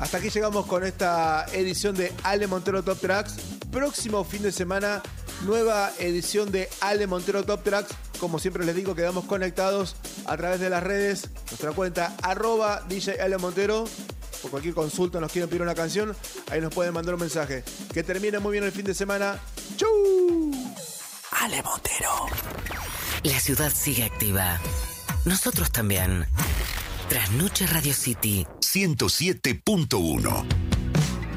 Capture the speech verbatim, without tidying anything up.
Hasta aquí llegamos con esta edición de Ale Montero Top Tracks. Próximo fin de semana, nueva edición de Ale Montero Top Tracks. Como siempre les digo, quedamos conectados a través de las redes. Nuestra cuenta arroba D J Ale Montero. Por cualquier consulta, nos quieren pedir una canción, ahí nos pueden mandar un mensaje. Que termine muy bien el fin de semana. ¡Chau! Ale Montero. La ciudad sigue activa. Nosotros también. Trasnoche Radio City ciento siete punto uno.